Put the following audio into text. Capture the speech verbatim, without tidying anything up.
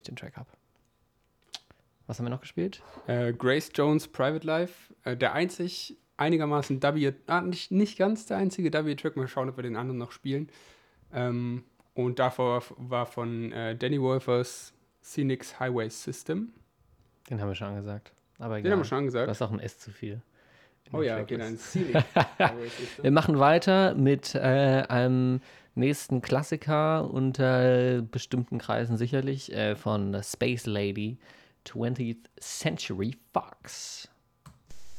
den Track habe. Was haben wir noch gespielt? Äh, Grace Jones Private Life, äh, der einzig einigermaßen W, ah, nicht, nicht ganz der einzige W-Track, mal schauen, ob wir den anderen noch spielen. Ähm, und davor war von äh, Danny Wolfers Scenics Highway System. Den haben wir schon angesagt. Aber egal. Den haben wir schon angesagt. Da ist auch ein S zu viel. Oh ja, okay, dann Scenic Highway System. Wir machen weiter mit äh, einem nächsten Klassiker unter bestimmten Kreisen sicherlich äh, von Space Lady, twentieth Century Fox.